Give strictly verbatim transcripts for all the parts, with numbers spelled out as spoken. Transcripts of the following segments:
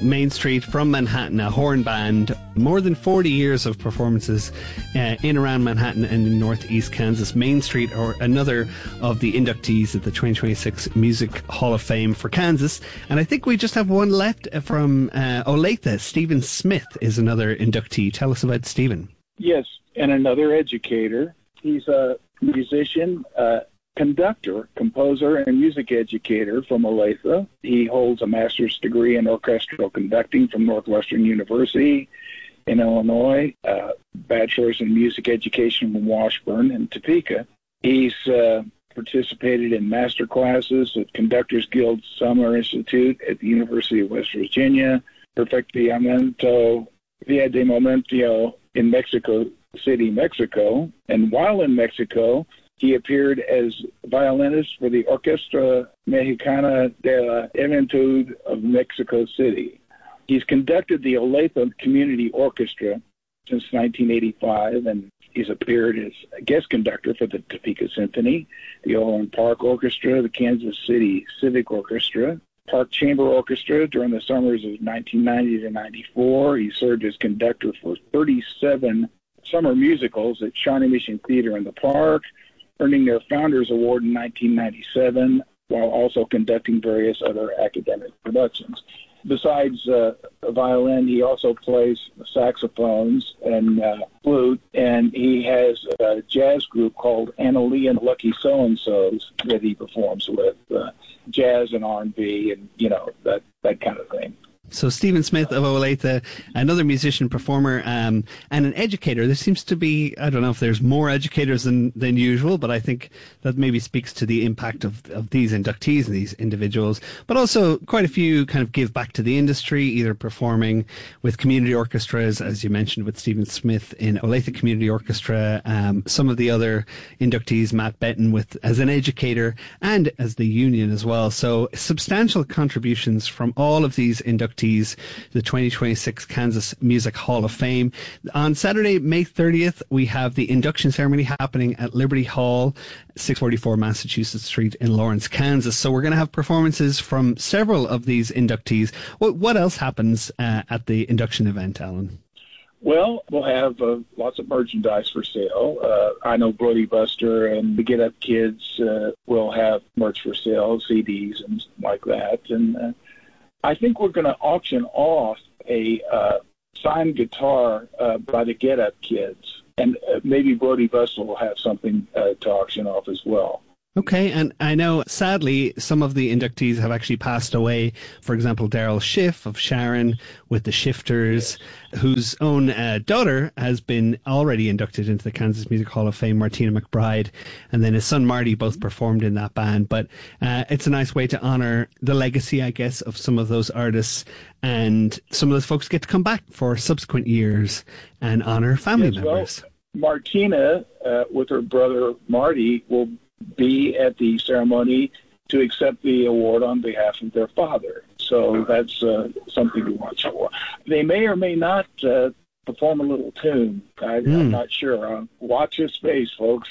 Main Street from Manhattan, a horn band. More than forty years of performances uh, in around Manhattan and in northeast Kansas. Main Street are another of the inductees at the twenty twenty-six Music Hall of Fame for Kansas. And I think we just have one left from uh, Olathe. Stephen Smith is another inductee. Tell us about Stephen. Yes, and another educator. He's a musician, uh, conductor, composer, and music educator from Olathe. He holds a master's degree in orchestral conducting from Northwestern University in Illinois, uh, bachelor's in music education from Washburn and Topeka. He's uh, participated in master classes at Conductors Guild Summer Institute at the University of West Virginia, Perfeccionamiento Via de Momento in Mexico City, Mexico. And while in Mexico, he appeared as violinist for the Orquesta Mexicana de la Juventud of Mexico City. He's conducted the Olathe Community Orchestra since nineteen eighty-five, and he's appeared as a guest conductor for the Topeka Symphony, the Overland Park Orchestra, the Kansas City Civic Orchestra, Park Chamber Orchestra during the summers of nineteen ninety to ninety-four. He served as conductor for thirty-seven summer musicals at Shawnee Mission Theater in the Park, earning their Founders Award in nineteen ninety-seven, while also conducting various other academic productions. Besides uh, violin, he also plays saxophones and uh, flute, and he has a jazz group called Anna Lee and Lucky So-and-So's that he performs with, uh, jazz and R and B and, you know, that, that kind of thing. So Stephen Smith of Olathe, another musician, performer, um, and an educator. There seems to be, I don't know if there's more educators than, than usual, but I think that maybe speaks to the impact of, of these inductees and these individuals, but also quite a few kind of give back to the industry, either performing with community orchestras, as you mentioned, with Stephen Smith in Olathe Community Orchestra, um, some of the other inductees, Matt Benton, with as an educator and as the union as well. So substantial contributions from all of these inductees, the twenty twenty-six Kansas Music Hall of Fame. On Saturday, May thirtieth, we have the induction ceremony happening at Liberty Hall, six forty-four Massachusetts Street in Lawrence, Kansas. So we're going to have performances from several of these inductees. What, what else happens uh, at the induction event, Alan? Well, we'll have uh, lots of merchandise for sale. Uh, I know Brody Buster and the Get Up Kids uh, will have merch for sale, C Ds and like that. And uh, I think we're going to auction off a uh, signed guitar uh, by the Get Up Kids, and uh, maybe Brody Buster will have something uh, to auction off as well. Okay, and I know, sadly, some of the inductees have actually passed away. For example, Daryl Schiff of Sharon with the Shifters, yes, whose own uh, daughter has been already inducted into the Kansas Music Hall of Fame, Martina McBride, and then his son Marty both performed in that band. But uh, it's a nice way to honor the legacy, I guess, of some of those artists, and some of those folks get to come back for subsequent years and honor family yes, members. Well, Martina, uh, with her brother Marty, will be at the ceremony to accept the award on behalf of their father. So that's uh, something to watch for. They may or may not uh, perform a little tune. I, mm. I'm not sure. Uh, watch your space, folks.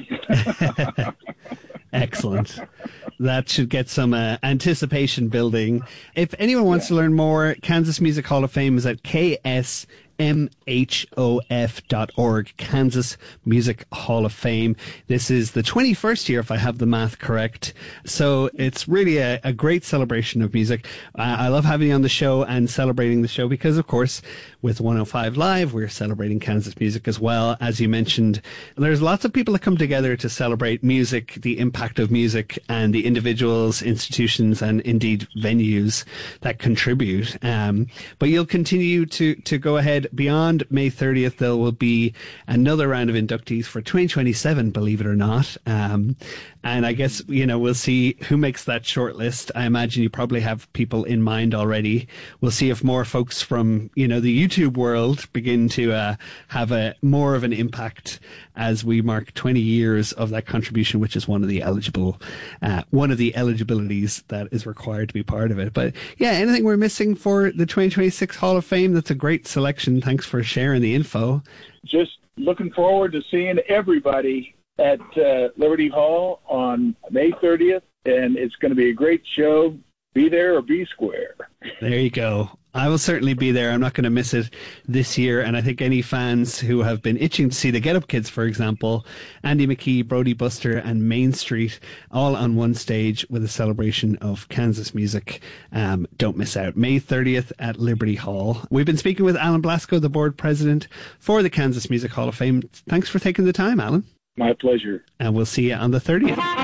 Excellent. That should get some uh, anticipation building. If anyone wants yeah. to learn more, Kansas Music Hall of Fame is at K S M H O F dot org, Kansas Music Hall of Fame. This is the twenty-first year, if I have the math correct. So it's really a, a great celebration of music. Uh, I love having you on the show and celebrating the show because, of course, with one oh five Live, we're celebrating Kansas music as well. As you mentioned, there's lots of people that come together to celebrate music, the impact of music, and the individuals, institutions, and indeed venues that contribute. Um, but you'll continue to, to go ahead beyond May thirtieth. There will be another round of inductees for twenty twenty-seven, believe it or not. Um, and I guess, you know, we'll see who makes that short list. I imagine you probably have people in mind already. We'll see if more folks from, you know, the YouTube world begin to uh, have a more of an impact as we mark twenty years of that contribution, which is one of the eligible, uh, one of the eligibilities that is required to be part of it. But yeah, anything we're missing for the twenty twenty-six Hall of Fame? That's a great selection. Thanks for sharing the info. Just looking forward to seeing everybody at uh, Liberty Hall on May thirtieth, and it's going to be a great show. Be there or be square. There you go. I will certainly be there. I'm not going to miss it this year. And I think any fans who have been itching to see the Get Up Kids, for example, Andy McKee, Brody Buster and Main Street, all on one stage with a celebration of Kansas music. Um, don't miss out. May thirtieth at Liberty Hall. We've been speaking with Alan Blasco, the board president for the Kansas Music Hall of Fame. Thanks for taking the time, Alan. My pleasure. And we'll see you on the thirtieth.